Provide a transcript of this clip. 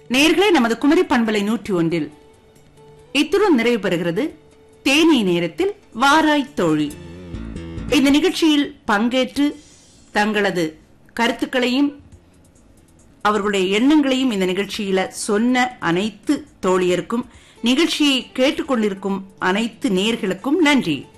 நேயர்களே, நமது குமரி பண்பலை 101 இத்துடன் நிறைவு பெறுகிறது தேனி நேரத்தில் வாராய் தோழி. இந்த நிகழ்ச்சியில் பங்கேற்று தங்களது கருத்துக்களையும் அவர்களுடைய எண்ணங்களையும் இந்த நிகழ்ச்சியில சொன்ன அனைத்து தோழியருக்கும், நிகழ்ச்சியை கேட்டுக்கொண்டிருக்கும் அனைத்து நேயர்களுக்கும் நன்றி.